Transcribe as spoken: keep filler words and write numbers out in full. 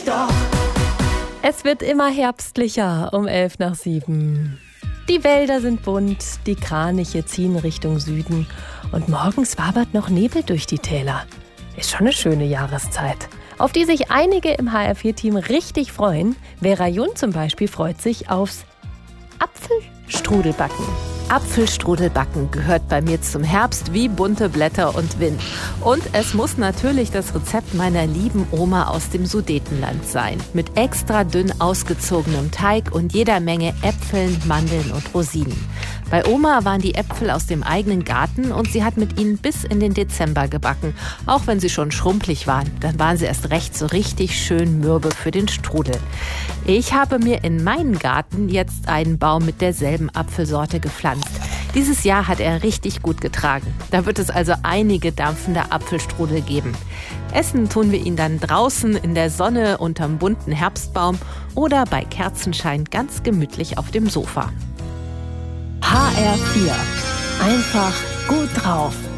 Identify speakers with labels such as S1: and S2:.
S1: doch.
S2: Es wird immer herbstlicher um elf nach sieben. Die Wälder sind bunt, die Kraniche ziehen Richtung Süden und morgens wabert noch Nebel durch die Täler. Ist schon eine schöne Jahreszeit, auf die sich einige im H R vier Team richtig freuen. Vera Jun zum Beispiel freut sich aufs Apfelstrudelbacken.
S3: Apfelstrudelbacken gehört bei mir zum Herbst wie bunte Blätter und Wind. Und es muss natürlich das Rezept meiner lieben Oma aus dem Sudetenland sein. Mit extra dünn ausgezogenem Teig und jeder Menge Äpfeln, Mandeln und Rosinen. Bei Oma waren die Äpfel aus dem eigenen Garten und sie hat mit ihnen bis in den Dezember gebacken. Auch wenn sie schon schrumpelig waren, dann waren sie erst recht so richtig schön mürbe für den Strudel. Ich habe mir in meinen Garten jetzt einen Baum mit derselben Apfelsorte gepflanzt. Dieses Jahr hat er richtig gut getragen. Da wird es also einige dampfende Apfelstrudel geben. Essen tun wir ihn dann draußen in der Sonne unterm bunten Herbstbaum oder bei Kerzenschein ganz gemütlich auf dem Sofa.
S2: H R vier. Einfach gut drauf.